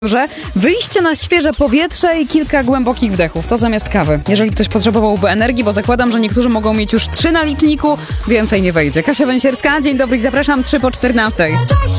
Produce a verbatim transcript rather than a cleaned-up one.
Dobrze, wyjście na świeże powietrze i kilka głębokich wdechów, to zamiast kawy. Jeżeli ktoś potrzebowałby energii, bo zakładam, że niektórzy mogą mieć już trzy na liczniku, więcej nie wejdzie. Kasia Węsierska, dzień dobry i zapraszam, trzy po czternastej.